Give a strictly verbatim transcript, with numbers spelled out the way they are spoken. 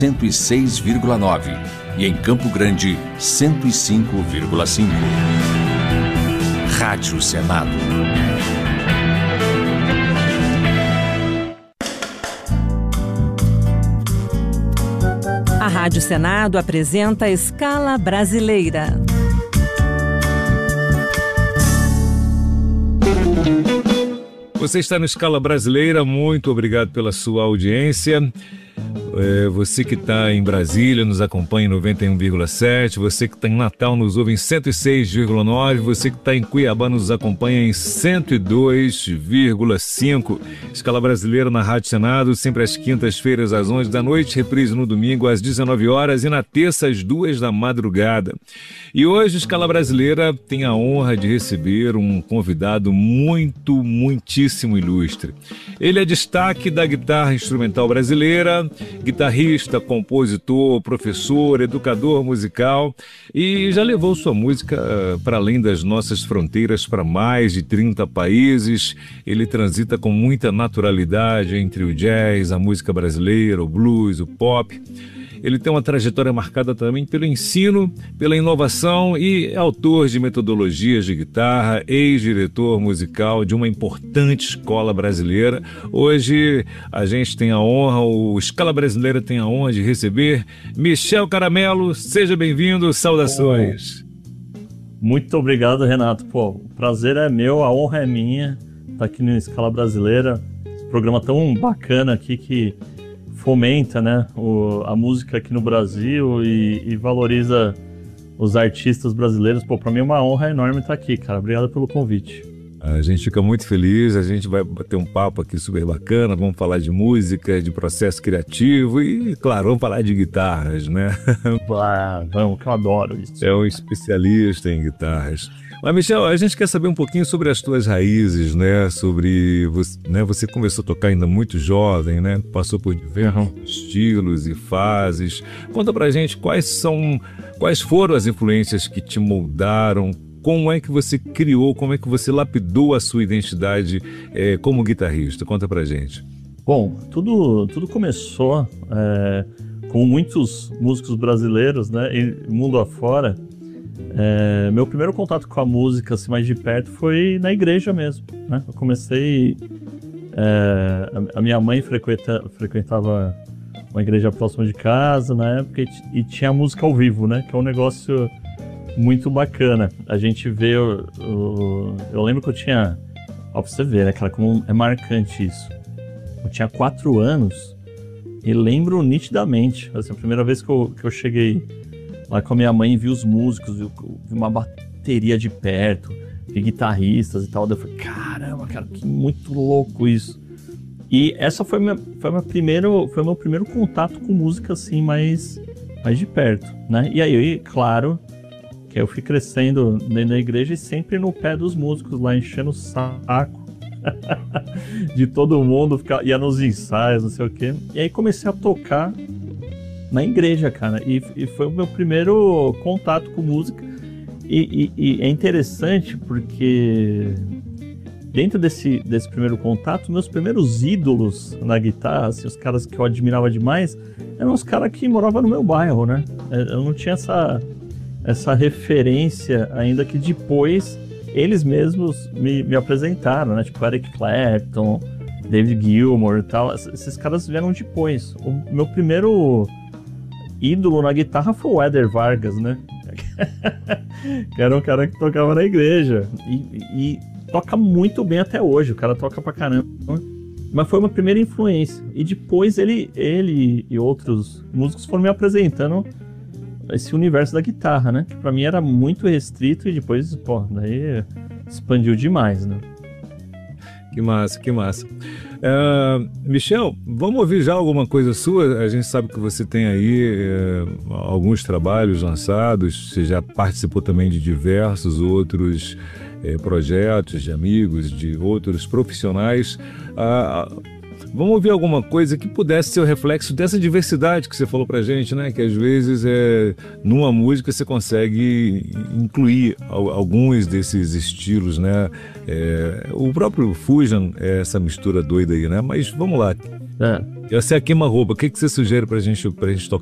cento e seis vírgula nove e em Campo Grande, cento e cinco vírgula cinco. Rádio Senado. A Rádio Senado apresenta a Escala Brasileira. Você está no Escala Brasileira, muito obrigado pela sua audiência. É, você que está em Brasília nos acompanha em noventa e um vírgula sete, você que está em Natal nos ouve em cento e seis vírgula nove, você que está em Cuiabá nos acompanha em cento e dois vírgula cinco. Escala Brasileira na Rádio Senado, sempre às quintas-feiras às onze da noite, reprise no domingo às dezenove horas e na terça às duas da madrugada. E hoje Escala Brasileira tem a honra de receber um convidado muito, muitíssimo ilustre. Ele é destaque da guitarra instrumental brasileira, guitarrista, compositor, professor, educador musical e já levou sua música uh, para além das nossas fronteiras, para mais de trinta países. Ele transita com muita naturalidade entre o jazz, a música brasileira, o blues, o pop. Ele tem uma trajetória marcada também pelo ensino, pela inovação e é autor de metodologias de guitarra, ex-diretor musical de uma importante escola brasileira. Hoje a gente tem a honra, o Escala Brasileira tem a honra de receber Michel Caramelo. Seja bem-vindo, saudações. Muito obrigado, Renato. Pô, o prazer é meu, a honra é minha estar aqui no Escala Brasileira. Programa tão bacana aqui que fomenta, né, o, a música aqui no Brasil e, e valoriza os artistas brasileiros. Pô, pra mim é uma honra enorme estar aqui, cara. Obrigado pelo convite. A gente fica muito feliz, a gente vai bater um papo aqui super bacana, vamos falar de música, de processo criativo e, claro, vamos falar de guitarras, né? Ah, vamos, que eu adoro isso. É um especialista em guitarras. Mas, Michel, a gente quer saber um pouquinho sobre as tuas raízes, né? Sobre você, né? Você começou a tocar ainda muito jovem, né? Passou por diversos uhum. estilos e fases. Conta pra gente quais são, quais foram as influências que te moldaram. Como é que você criou, como é que você lapidou a sua identidade é, como guitarrista? Conta pra gente. Bom, tudo, tudo começou é, com muitos músicos brasileiros, né? E mundo afora. É, meu primeiro contato com a música assim, mais de perto foi na igreja mesmo, né? Eu comecei... É, a, a minha mãe frequenta, frequentava uma igreja próxima de casa na época e, e tinha música ao vivo, né? Que é um negócio muito bacana. A gente vê... O, o, eu lembro que eu tinha... Ó, pra você ver, né, cara, como é marcante isso. Eu tinha quatro anos e lembro nitidamente. Assim, a primeira vez que eu, que eu cheguei lá com a minha mãe, vi os músicos, vi, vi uma bateria de perto, vi guitarristas e tal. Daí eu falei, caramba, cara, que muito louco isso. E essa foi minha, foi minha primeiro, foi meu primeiro contato com música assim, mais, mais de perto, né? E aí, claro, que eu fui crescendo dentro da igreja e sempre no pé dos músicos lá, enchendo o saco de todo mundo, ficar, ia nos ensaios, não sei o quê. E aí comecei a tocar na igreja, cara, e, e foi o meu primeiro contato com música. E, e, e é interessante porque dentro desse, desse primeiro contato, meus primeiros ídolos na guitarra, assim, os caras que eu admirava demais, eram os caras que moravam no meu bairro, né? Eu não tinha essa, essa referência ainda, que depois eles mesmos me, me apresentaram, né? Tipo Eric Clapton, David Gilmour e tal. Esses caras vieram depois. O meu primeiro ídolo na guitarra foi o Éder Vargas, né? Que era um cara que tocava na igreja e, e toca muito bem até hoje. O cara toca pra caramba, mas foi uma primeira influência. E depois ele, ele e outros músicos foram me apresentando esse universo da guitarra, né? Que pra mim era muito restrito e depois, pô, daí expandiu demais, né? Que massa, que massa. Uh, Michel, vamos ouvir já alguma coisa sua? A gente sabe que você tem aí uh, alguns trabalhos lançados, você já participou também de diversos outros uh, projetos de amigos, de outros profissionais. Uh, vamos ouvir alguma coisa que pudesse ser o reflexo dessa diversidade que você falou pra gente, né? Que às vezes é, numa música você consegue incluir alguns desses estilos, né? É, o próprio Fusion é essa mistura doida aí, né? Mas vamos lá. É. Essa é a queima-roupa. O que, que você sugere pra gente, pra gente tocar?